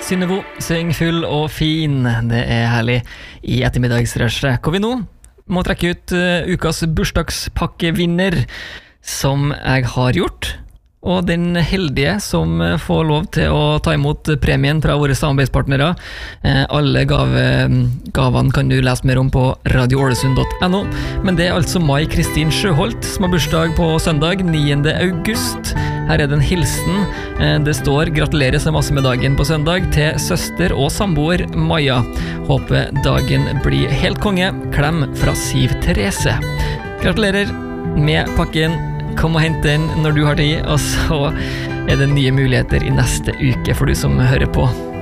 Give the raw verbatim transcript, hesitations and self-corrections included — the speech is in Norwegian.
Synnevo, syng full og fin. Det er herlig i ettermiddagsrushet, hvor vi nå må trekke ut uh, ukas bursdagspakkevinner, som jeg har gjort. Og den heldige som får lov til å ta imot premien fra våre samarbeidspartnere. Eh, alle gave, gavene kan du lese mer om på radio ålesund punktum no. Men det er altså Mai Kristin Sjøholt som har bursdag på søndag niende august. Her er det en hilsen. Eh, det står gratulerer så masse med dagen på søndag til søster og samboer Maja. Håper dagen blir helt konge. Klem fra Siv Therese. Gratulerer med pakken. Kom og hent den når du har tid, og så er det nye muligheter i neste uke for du som hører på.